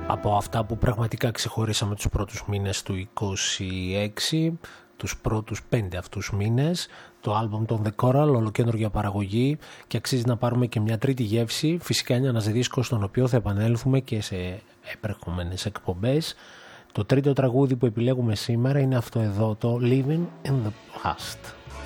Από αυτά που πραγματικά ξεχωρίσαμε τους πρώτους μήνες του 26, τους πρώτους 5 αυτούς μήνες, το άλμπουμ των The Coral, ολοκέντρια παραγωγή, και αξίζει να πάρουμε και μια τρίτη γεύση. Φυσικά είναι ένας δίσκος στον οποίο θα επανέλθουμε και σε επερχόμενες εκπομπές. Το τρίτο τραγούδι που επιλέγουμε σήμερα είναι αυτό εδώ, το Living in the Past.